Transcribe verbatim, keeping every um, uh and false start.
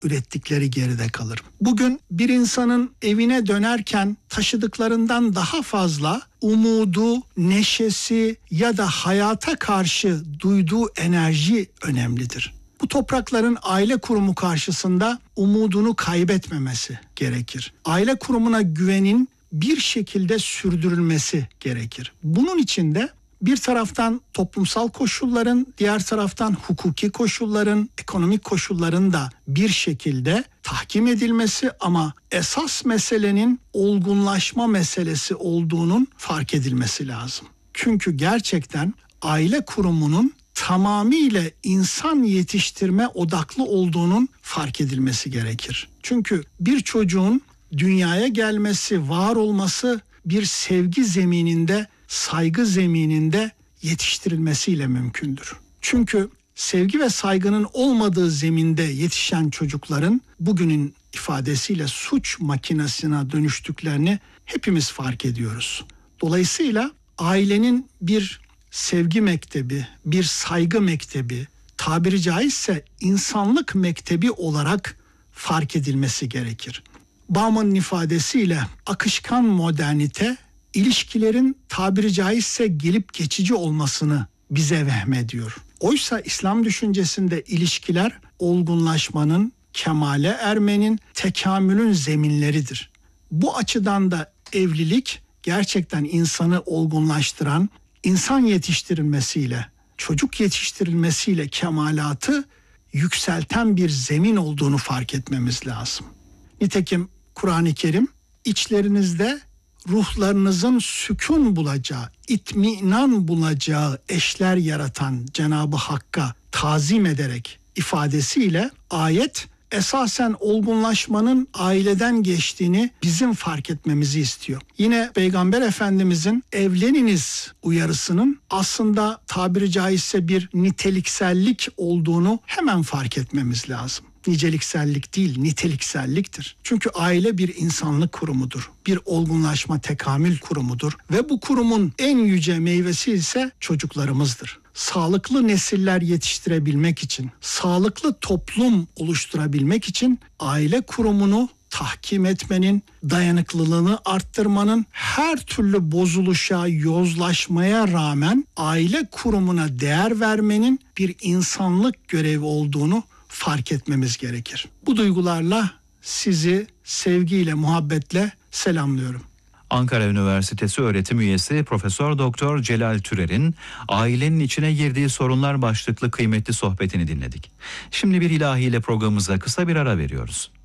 ürettikleri geride kalır. Bugün bir insanın evine dönerken taşıdıklarından daha fazla umudu, neşesi ya da hayata karşı duyduğu enerji önemlidir. Bu toprakların aile kurumu karşısında umudunu kaybetmemesi gerekir. Aile kurumuna güvenin bir şekilde sürdürülmesi gerekir. Bunun için de bir taraftan toplumsal koşulların, diğer taraftan hukuki koşulların, ekonomik koşulların da bir şekilde tahkim edilmesi ama esas meselenin olgunlaşma meselesi olduğunun fark edilmesi lazım. Çünkü gerçekten aile kurumunun tamamıyla insan yetiştirme odaklı olduğunun fark edilmesi gerekir. Çünkü bir çocuğun dünyaya gelmesi, var olması bir sevgi zemininde, saygı zemininde yetiştirilmesiyle mümkündür. Çünkü sevgi ve saygının olmadığı zeminde yetişen çocukların bugünün ifadesiyle suç makinesine dönüştüklerini hepimiz fark ediyoruz. Dolayısıyla ailenin bir sevgi mektebi, bir saygı mektebi, tabiri caizse insanlık mektebi olarak fark edilmesi gerekir. Bauman'ın ifadesiyle akışkan modernite, ilişkilerin tabiri caizse gelip geçici olmasını bize vehmediyor. Oysa İslam düşüncesinde ilişkiler olgunlaşmanın, kemale ermenin, tekamülün zeminleridir. Bu açıdan da evlilik gerçekten insanı olgunlaştıran, insan yetiştirilmesiyle, çocuk yetiştirilmesiyle kemalatı yükselten bir zemin olduğunu fark etmemiz lazım. Nitekim Kur'an-ı Kerim içlerinizde ruhlarınızın sükun bulacağı, itminan bulacağı eşler yaratan Cenab-ı Hakk'a tazim ederek ifadesiyle ayet esasen olgunlaşmanın aileden geçtiğini bizim fark etmemizi istiyor. Yine Peygamber Efendimizin evleniniz uyarısının aslında tabiri caizse bir niteliksellik olduğunu hemen fark etmemiz lazım. Niceliksellik değil, nitelikselliktir. Çünkü aile bir insanlık kurumudur. Bir olgunlaşma, tekamül kurumudur. Ve bu kurumun en yüce meyvesi ise çocuklarımızdır. Sağlıklı nesiller yetiştirebilmek için, sağlıklı toplum oluşturabilmek için aile kurumunu tahkim etmenin, dayanıklılığını arttırmanın, her türlü bozuluşa, yozlaşmaya rağmen aile kurumuna değer vermenin bir insanlık görevi olduğunu fark etmemiz gerekir. Bu duygularla sizi sevgiyle, muhabbetle selamlıyorum. Ankara Üniversitesi öğretim üyesi Profesör Doktor Celal Türer'in ailenin içine girdiği sorunlar başlıklı kıymetli sohbetini dinledik. Şimdi bir ilahiyle programımıza kısa bir ara veriyoruz.